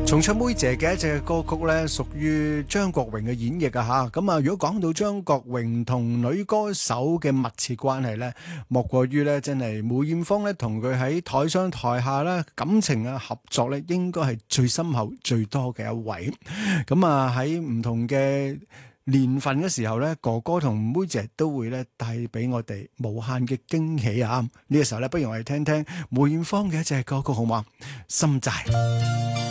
重出妹姐嘅一隻歌曲咧，屬於張國榮嘅演繹啊吓。咁啊，如果講到張國榮同女歌手嘅密切關係咧，莫過於咧真係梅艷芳咧同佢喺台上台下咧感情啊合作咧，應該係最深厚最多嘅一位。咁啊喺唔同嘅年份嘅時候咧，哥哥同妹姐都會咧帶俾我哋無限嘅驚喜啊！呢個時候咧，不如我哋聽聽梅艷芳嘅一隻歌曲好嗎？心債。